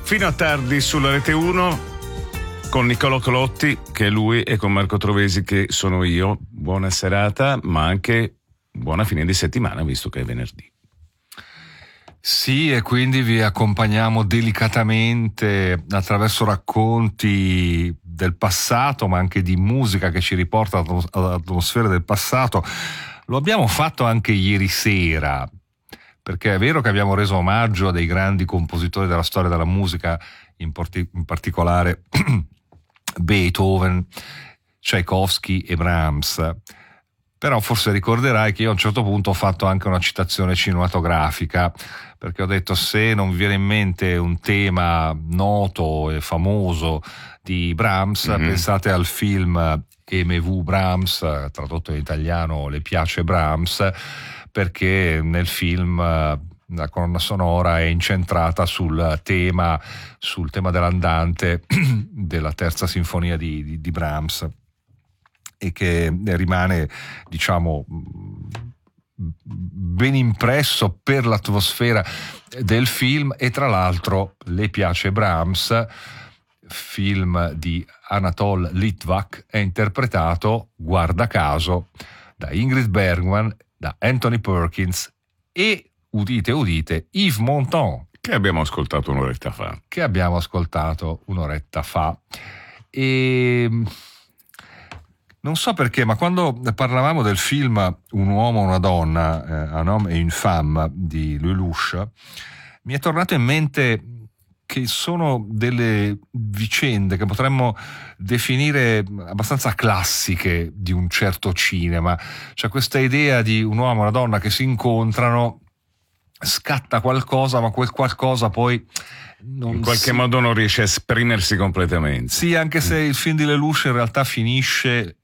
Fino a tardi sulla Rete 1 con Niccolò Colotti, che è lui, e con Marco Trovesi, che sono io. Buona serata, ma anche buona fine di settimana, visto che è venerdì. Sì, e quindi vi accompagniamo delicatamente attraverso racconti del passato, ma anche di musica che ci riporta all'atmosfera del passato. Lo abbiamo fatto anche ieri sera, perché è vero che abbiamo reso omaggio a dei grandi compositori della storia della musica, in particolare Beethoven, Tchaikovsky e Brahms. Però forse ricorderai che io a un certo punto ho fatto anche una citazione cinematografica, perché ho detto: se non vi viene in mente un tema noto e famoso di Brahms, pensate al film Aimez-vous Brahms, tradotto in italiano Le piace Brahms, perché nel film la colonna sonora è incentrata sul tema dell'andante della terza sinfonia di Brahms, e che rimane, diciamo, ben impresso per l'atmosfera del film. E tra l'altro Le piace Brahms, film di Anatol Litvak, è interpretato, guarda caso, da Ingrid Bergman, da Anthony Perkins e, udite udite, Yves Montand, Che abbiamo ascoltato un'oretta fa. E non so perché, ma quando parlavamo del film Un uomo e una donna, Un homme et une femme di Lelouch, mi è tornato in mente che sono delle vicende che potremmo definire abbastanza classiche di un certo cinema. C'è questa idea di un uomo e una donna che si incontrano, scatta qualcosa, ma quel qualcosa poi in qualche modo non riesce a esprimersi completamente. Sì, anche se il film di Lelouch in realtà finisce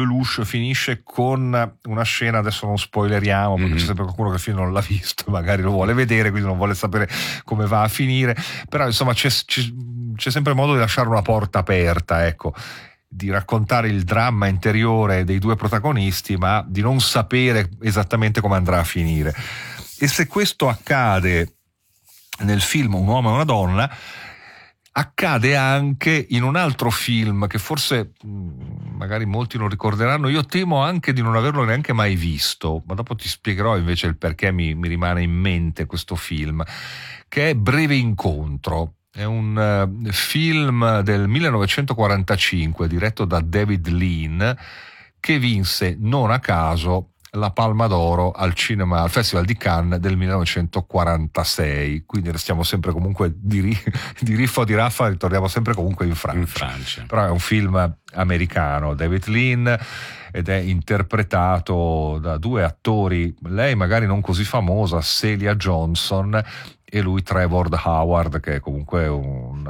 con una scena, adesso non spoileriamo perché c'è sempre qualcuno che il film non l'ha visto, magari lo vuole vedere, quindi non vuole sapere come va a finire, però insomma c'è sempre modo di lasciare una porta aperta, ecco, di raccontare il dramma interiore dei due protagonisti, ma di non sapere esattamente come andrà a finire. E se questo accade nel film Un uomo e una donna, accade anche in un altro film che forse magari molti non ricorderanno. Io temo anche di non averlo neanche mai visto, ma dopo ti spiegherò invece il perché mi rimane in mente questo film, che è Breve incontro. È un film del 1945 diretto da David Lean, che vinse non a caso la Palma d'Oro al Festival di Cannes del 1946, quindi restiamo sempre comunque di riffo o di raffa, ritorniamo sempre comunque in Francia. Però è un film americano, David Lean, ed è interpretato da due attori, lei magari non così famosa, Celia Johnson, e lui Trevor Howard, che è comunque un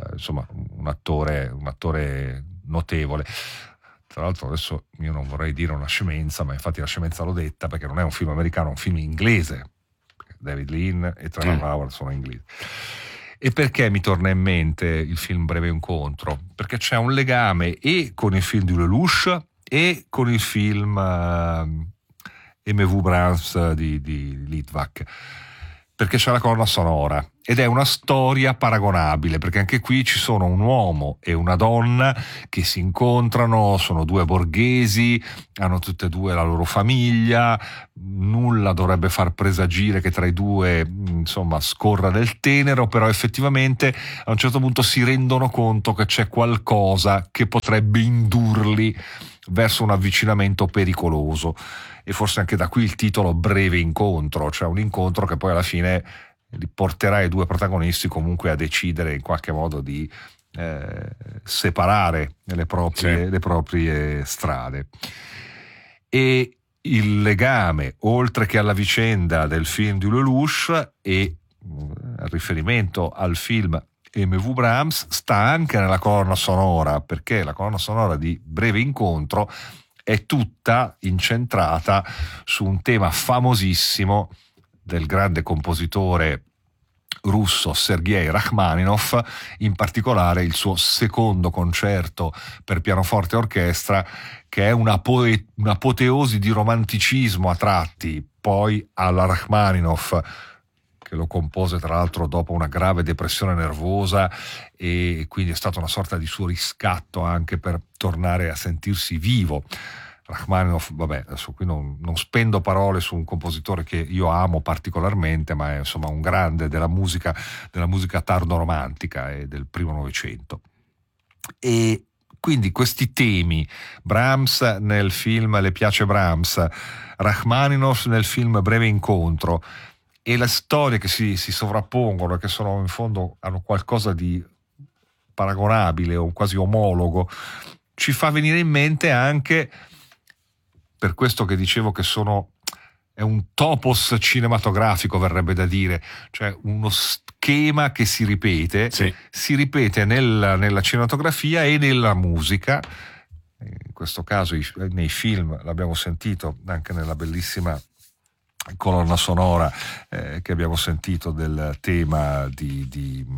attore notevole. Tra l'altro adesso io non vorrei dire una scemenza, ma infatti la scemenza l'ho detta, perché non è un film americano, è un film inglese. David Lean e Trevor Howard sono inglesi. E perché mi torna in mente il film Breve incontro? Perché c'è un legame e con il film di Lelouch e con il film Aimez-vous Brahms di Litvak, perché c'è la colonna sonora ed è una storia paragonabile, perché anche qui ci sono un uomo e una donna che si incontrano, sono due borghesi, hanno tutte e due la loro famiglia, nulla dovrebbe far presagire che tra i due insomma scorra del tenero, però effettivamente a un certo punto si rendono conto che c'è qualcosa che potrebbe indurli verso un avvicinamento pericoloso. E forse anche da qui il titolo Breve incontro, cioè un incontro che poi alla fine li porterà i due protagonisti comunque a decidere in qualche modo di separare le proprie strade. E il legame, oltre che alla vicenda del film di Lelouch e il riferimento al film Aimez-vous Brahms, sta anche nella colonna sonora, perché la colonna sonora di Breve incontro è tutta incentrata su un tema famosissimo del grande compositore russo Sergei Rachmaninov, in particolare il suo secondo concerto per pianoforte e orchestra, che è un'apoteosi di romanticismo a tratti, poi alla Rachmaninov, che che lo compose tra l'altro dopo una grave depressione nervosa, e quindi è stata una sorta di suo riscatto anche per tornare a sentirsi vivo. Rachmaninoff, vabbè, adesso qui non spendo parole su un compositore che io amo particolarmente, ma è insomma un grande della musica tardo-romantica e del primo Novecento. E quindi questi temi, Brahms nel film Le piace Brahms, Rachmaninoff nel film Breve incontro, e le storie che si sovrappongono e che sono in fondo, hanno qualcosa di paragonabile o quasi omologo, ci fa venire in mente anche, per questo che dicevo che è un topos cinematografico, verrebbe da dire, cioè uno schema che si ripete, sì. Si ripete nella cinematografia e nella musica. In questo caso nei film, l'abbiamo sentito anche nella bellissima colonna sonora che abbiamo sentito del tema di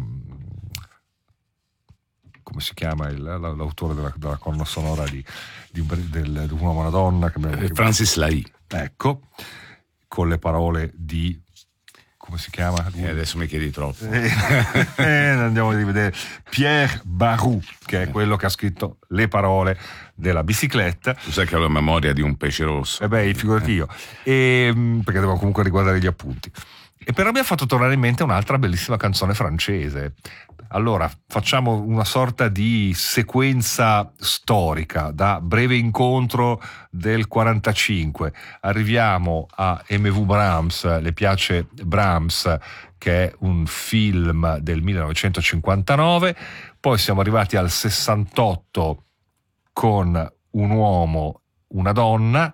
come si chiama l'autore della colonna sonora di Un uomo e una donna, Francis Lai. Ecco, con le parole di, come si chiama? Adesso mi chiedi troppo. Andiamo a rivedere Pierre Barou, che è quello che ha scritto le parole della bicicletta. Tu sai che ho la memoria di un pesce rosso. Figurati io. Perché devo comunque riguardare gli appunti. E però mi ha fatto tornare in mente un'altra bellissima canzone francese. Allora, facciamo una sorta di sequenza storica da Breve incontro del 45. Arriviamo a Aimez-vous Brahms, Le piace Brahms, che è un film del 1959. Poi siamo arrivati al 68 con Un uomo, una donna,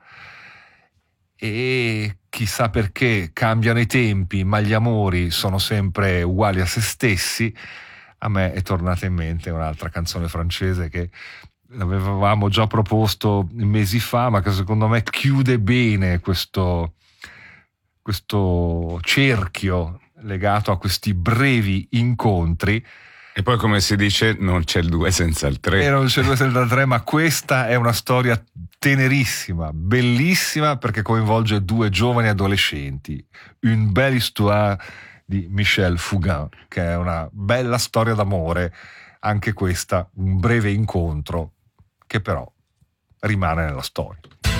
e chissà perché cambiano i tempi, ma gli amori sono sempre uguali a se stessi. A me è tornata in mente un'altra canzone francese che avevamo già proposto mesi fa, ma che secondo me chiude bene questo cerchio legato a questi brevi incontri. E poi, come si dice, non c'è il 2 senza il 3. Non c'è il 2 senza il 3, ma questa è una storia tenerissima, bellissima, perché coinvolge due giovani adolescenti. Une belle histoire di Michel Fugain, che è una bella storia d'amore, anche questa un breve incontro che però rimane nella storia.